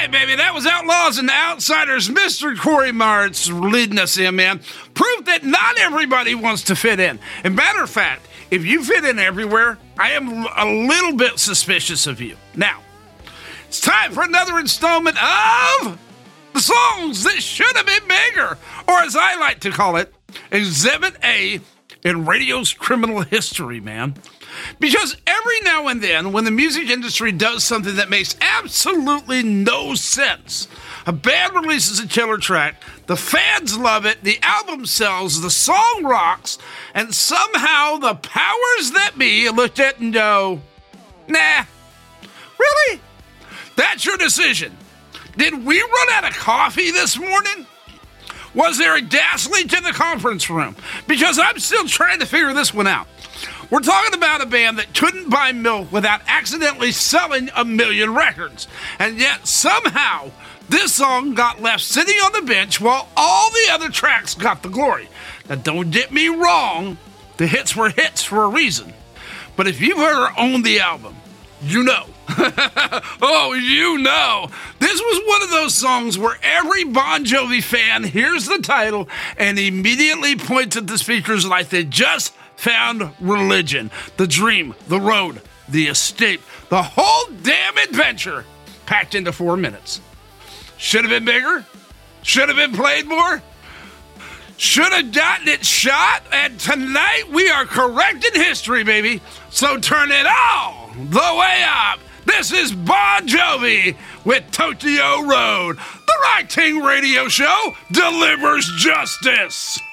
right, baby. That was Outlaws and Outsiders. Mr. Corey Martz leading us in, man. Proof that not everybody wants to fit in. And matter of fact, if you fit in everywhere, I am a little bit suspicious of you. Now, it's time for another installment of the songs that should have been bigger, or as I like to call it, Exhibit A in radio's criminal history, man. Because every now and then, when the music industry does something that makes absolutely no sense, a band releases a killer track, the fans love it, the album sells, the song rocks, and somehow the powers that be look at it and go, nah, really? That's your decision. Did we run out of coffee this morning? Was there a gas leak in the conference room? Because I'm still trying to figure this one out. We're talking about a band that couldn't buy milk without accidentally selling 1 million records. And yet, somehow, this song got left sitting on the bench while all the other tracks got the glory. Now, don't get me wrong. The hits were hits for a reason. But if you've ever owned the album, you know. Oh, you know. This was one of those songs where every Bon Jovi fan hears the title and immediately points at the speakers like they just found religion, the dream, the road, the escape, the whole damn adventure packed into 4 minutes. Should have been bigger? Should have been played more? Should have gotten it shot? And tonight we are correcting history, baby. So turn it all the way up. This is Bon Jovi with Tokyo Road. The Right Ting Radio Show delivers justice.